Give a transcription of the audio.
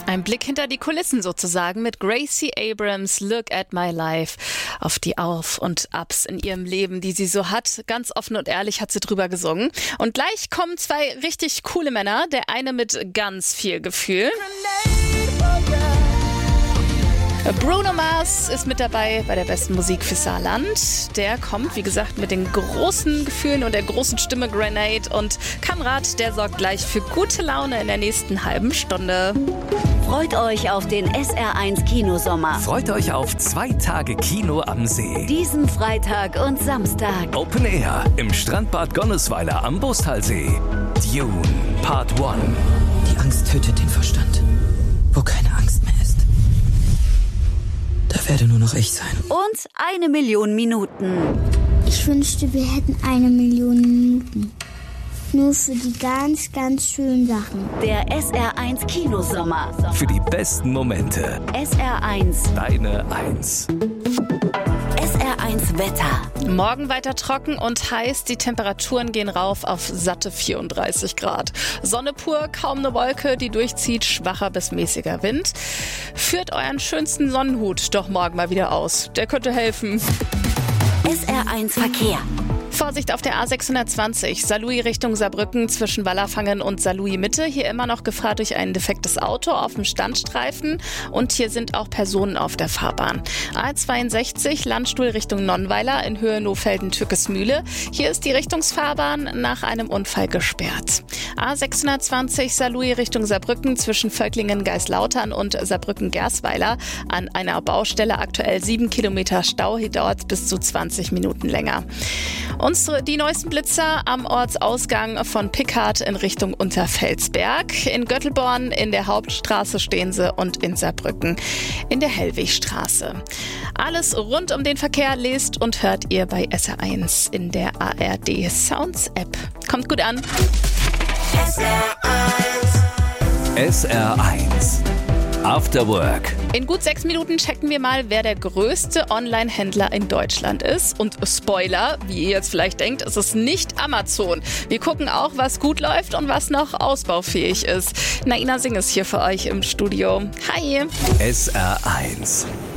Ein Blick hinter die Kulissen sozusagen mit Gracie Abrams, Look at My Life. Auf die Auf- und Ups in ihrem Leben, die sie so hat. Ganz offen und ehrlich hat sie drüber gesungen. Und gleich kommen zwei richtig coole Männer. Der eine mit ganz viel Gefühl. Bruno Mars ist mit dabei bei der besten Musik für Saarland. Der kommt, wie gesagt, mit den großen Gefühlen und der großen Stimme Grenade. Und Kamrat, der sorgt gleich für gute Laune in der nächsten halben Stunde. Freut euch auf den SR1 Kinosommer. Freut euch auf 2 Tage Kino am See. Diesen Freitag und Samstag. Open Air im Strandbad Gonnesweiler am Bostalsee. Dune Part 1. Die Angst tötet den Verstand. Wo keine Angst mehr ist, da werde nur noch ich sein. Und 1 Million Minuten. Ich wünschte, wir hätten 1 Million Minuten. Nur für die ganz, ganz schönen Sachen. Der SR1 Kinosommer. Für die besten Momente. SR1. Deine 1. SR1 Wetter. Morgen weiter trocken und heiß. Die Temperaturen gehen rauf auf satte 34 Grad. Sonne pur, kaum eine Wolke, die durchzieht. Schwacher bis mäßiger Wind. Führt euren schönsten Sonnenhut doch morgen mal wieder aus. Der könnte helfen. SR1 Verkehr. Vorsicht auf der A620, Saarlouis Richtung Saarbrücken zwischen Wallerfangen und Saarlouis Mitte. Hier immer noch Gefahr durch ein defektes Auto auf dem Standstreifen und hier sind auch Personen auf der Fahrbahn. A62 Landstuhl Richtung Nonnweiler in Höhe Nohfelden-Türkesmühle. Hier ist die Richtungsfahrbahn nach einem Unfall gesperrt. A620 Saarlouis Richtung Saarbrücken zwischen Völklingen-Geislautern und Saarbrücken-Gersweiler an einer Baustelle aktuell 7 Kilometer Stau. Hier dauert es bis zu 20 Minuten länger. Die neuesten Blitzer am Ortsausgang von Pickhardt in Richtung Unterfelsberg. In Göttelborn in der Hauptstraße stehen sie und in Saarbrücken in der Hellwigstraße. Alles rund um den Verkehr lest und hört ihr bei SR1 in der ARD Sounds App. Kommt gut an. SR1 After Work. In gut 6 Minuten checken wir mal, wer der größte Online-Händler in Deutschland ist. Und Spoiler, wie ihr jetzt vielleicht denkt, ist es nicht Amazon. Wir gucken auch, was gut läuft und was noch ausbaufähig ist. Naina Singh ist hier für euch im Studio. Hi! SR1